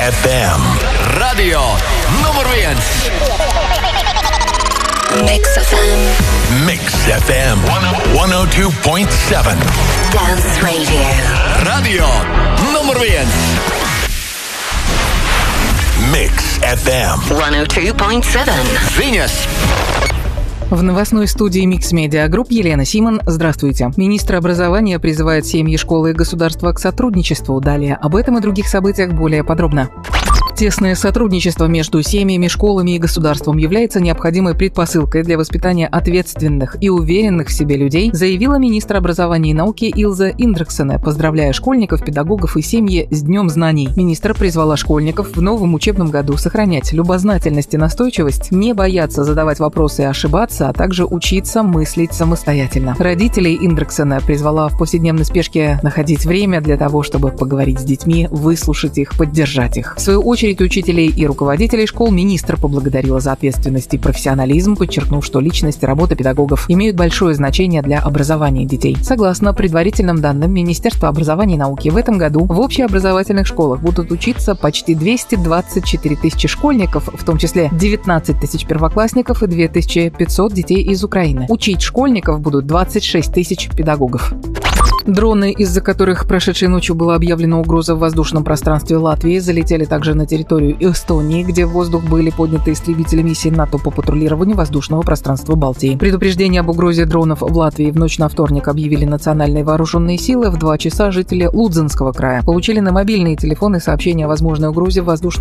FM. Radio nummer 1. Mix FM. Mix FM 102.7. Dance Radio. Radio nummer 1. Mix FM 102.7. Venus. В новостной студии Mix Media Group Елена Симон. Здравствуйте. Министр образования призывает семьи, школы и государства к сотрудничеству. Далее об этом и других событиях более подробно. Тесное сотрудничество между семьями, школами и государством является необходимой предпосылкой для воспитания ответственных и уверенных в себе людей, заявила министр образования и науки Илза Индраксене, поздравляя школьников, педагогов и семьи с Днем знаний. Министр призвала школьников в новом учебном году сохранять любознательность и настойчивость, не бояться задавать вопросы и ошибаться, а также учиться мыслить самостоятельно. Родителей Индраксене призвала в повседневной спешке находить время для того, чтобы поговорить с детьми, выслушать их, поддержать их. В свою очередь, учителей и руководителей школ министр поблагодарила за ответственность и профессионализм, подчеркнув, что личность и работа педагогов имеют большое значение для образования детей. Согласно предварительным данным Министерства образования и науки, в этом году в общеобразовательных школах будут учиться почти 224 тысячи школьников, в том числе 19 тысяч первоклассников и 2500 детей из Украины. Учить школьников будут 26 тысяч педагогов. Дроны, из-за которых прошедшей ночью была объявлена угроза в воздушном пространстве Латвии, залетели также на территорию Эстонии, где в воздух были подняты истребители миссии НАТО по патрулированию воздушного пространства Балтии. Предупреждение об угрозе дронов в Латвии в ночь на вторник объявили национальные вооруженные силы. В 2 часа жители Лудзенского края получили на мобильные телефоны сообщение о возможной угрозе в воздушном